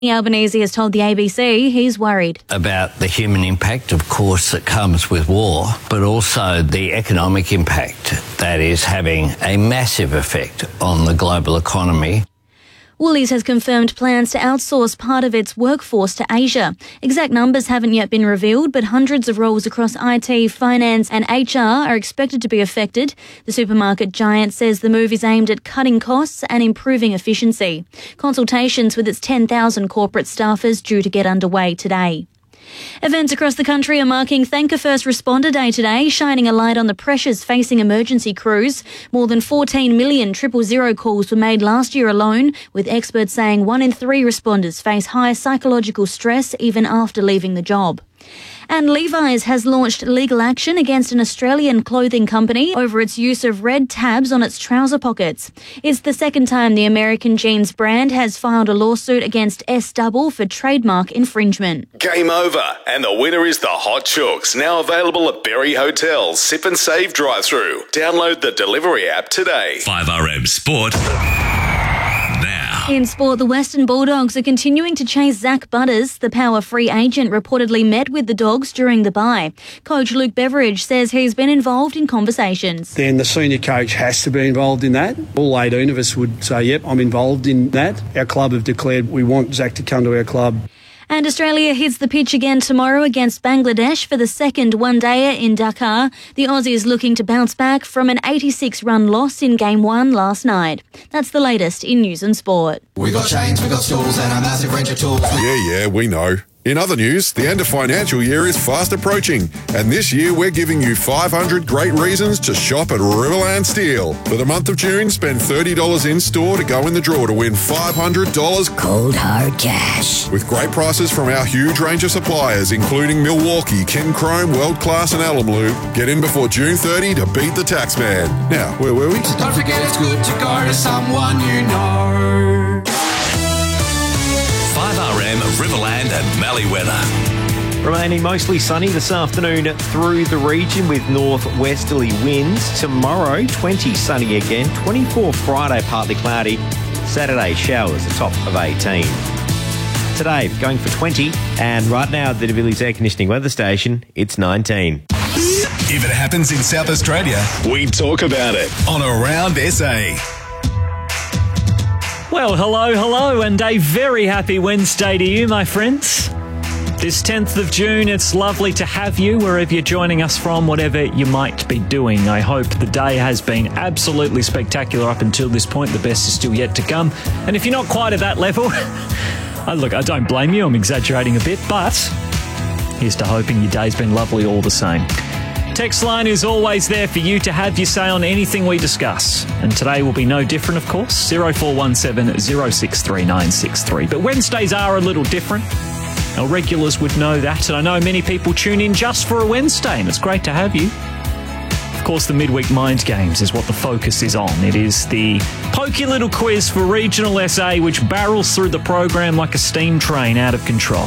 Albanese has told the ABC he's worried about the human impact, of course, that comes with war, but also the economic impact that is having a massive effect on the global economy. Woolies has confirmed plans to outsource part of its workforce to Asia. Exact numbers haven't yet been revealed, but hundreds of roles across IT, finance and HR are expected to be affected. The supermarket giant says the move is aimed at cutting costs and improving efficiency. Consultations with its 10,000 corporate staffers due to get underway today. Events across the country are marking Thank a First Responder Day today, shining a light on the pressures facing emergency crews. More than 14 million 000 calls were made last year alone, with experts saying 1 in 3 responders face high psychological stress even after leaving the job. And Levi's has launched legal action against an Australian clothing company over its use of red tabs on its trouser pockets. It's the second time the American jeans brand has filed a lawsuit against S-Double for trademark infringement. Game over, and the winner is the Hot Chooks, now available at Berry Hotel's Sip and Save drive-thru. Download the delivery app today. 5RM Sport. In sport, the Western Bulldogs are continuing to chase Zach Butters. The Power free agent reportedly met with the Dogs during the bye. Coach Luke Beveridge says he's been involved in conversations. Then the senior coach has to be involved in that. All 18 of us would say, yep, I'm involved in that. Our club have declared we want Zach to come to our club. And Australia hits the pitch again tomorrow against Bangladesh for the second one-dayer in Dakar. The Aussies looking to bounce back from an 86-run loss in Game 1 last night. That's the latest in news and sport. We got chains, we got stools and a massive range of tools. Yeah, we know. In other news, the end of financial year is fast approaching, and this year we're giving you 500 great reasons to shop at Riverland Steel. For the month of June, spend $30 in-store to go in the draw to win $500 cold hard cash. With great prices from our huge range of suppliers, including Milwaukee, Ken Chrome, World Class and Alum Lube. Get in before June 30 to beat the tax man. Now, where were we? So don't forget it's good to go to someone you know. 5RM, Riverland and Mallee-weather. Remaining mostly sunny this afternoon through the region with northwesterly winds. Tomorrow, 20 sunny again. 24 Friday, partly cloudy. Saturday, showers, a top of 18. Today, going for 20. And right now at the Davilli's Air Conditioning Weather Station, it's 19. If it happens in South Australia, we talk about it on Around SA. Well, hello, and a very happy Wednesday to you, my friends. This 10th of June, it's lovely to have you wherever you're joining us from, whatever you might be doing. I hope the day has been absolutely spectacular up until this point. The best is still yet to come. And if you're not quite at that level, look, I don't blame you. I'm exaggerating a bit, but here's to hoping your day's been lovely all the same. Text line is always there for you to have your say on anything we discuss. And today will be no different, of course. 0417 063963. But Wednesdays are a little different. Our regulars would know that. And I know many people tune in just for a Wednesday, and it's great to have you. Of course, the Midweek Mind Games is what the focus is on. It is the pokey little quiz for regional SA, which barrels through the program like a steam train out of control.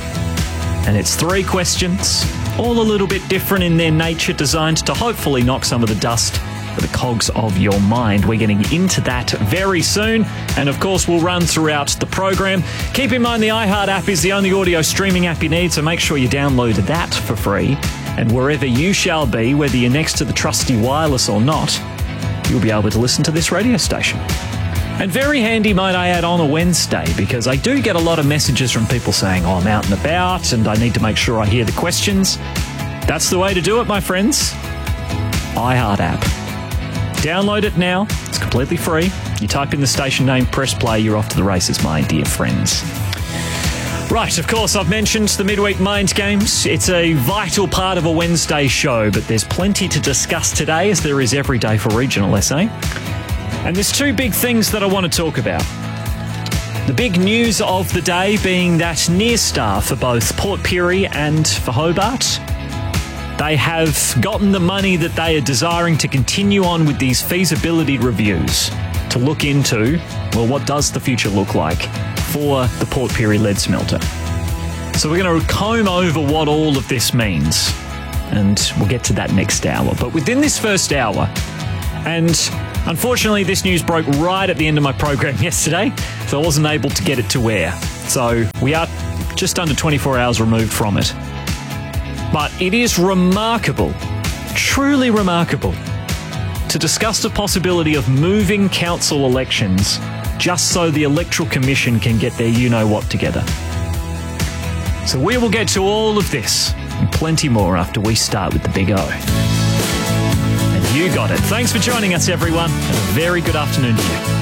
And it's 3 questions, all a little bit different in their nature, designed to hopefully knock some of the dust for the cogs of your mind. We're getting into that very soon. And of course, we'll run throughout the program. Keep in mind the iHeart app is the only audio streaming app you need, so make sure you download that for free. And wherever you shall be, whether you're next to the trusty wireless or not, you'll be able to listen to this radio station. And very handy, might I add, on a Wednesday, because I do get a lot of messages from people saying, I'm out and about and I need to make sure I hear the questions. That's the way to do it, my friends. iHeart app. Download it now. It's completely free. You type in the station name, press play, you're off to the races, my dear friends. Right, of course, I've mentioned the Midweek Mind Games. It's a vital part of a Wednesday show, but there's plenty to discuss today, as there is every day for regional SA. And there's 2 big things that I want to talk about. The big news of the day being that Nearstar for both Port Pirie and for Hobart, they have gotten the money that they are desiring to continue on with these feasibility reviews to look into, well, what does the future look like for the Port Pirie lead smelter? So we're going to comb over what all of this means, and we'll get to that next hour. But within this first hour, and unfortunately this news broke right at the end of my program yesterday, so I wasn't able to get it to air. So we are just under 24 hours removed from it. But it is remarkable, truly remarkable, to discuss the possibility of moving council elections just so the Electoral Commission can get their you-know-what together. So we will get to all of this and plenty more after we start with the Big O. And you got it. Thanks for joining us, everyone, and a very good afternoon to you.